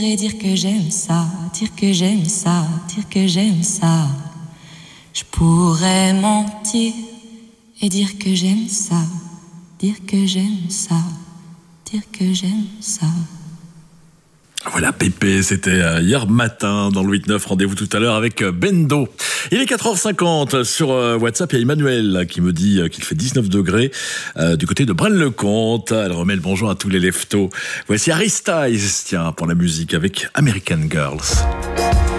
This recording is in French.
Et dire que j'aime ça, dire que j'aime ça, dire que j'aime ça. Je pourrais mentir et dire que j'aime ça, dire que j'aime ça, dire que j'aime ça. Voilà, Pépé, c'était hier matin dans le 8-9. Rendez-vous tout à l'heure avec Bendo. Il est 4h50 sur WhatsApp. Il y a Emmanuel qui me dit qu'il fait 19 degrés du côté de Braine-le-Comte. Elle remet le bonjour à tous les leftos. Voici Harry Styles, tiens, pour la musique avec American Girls.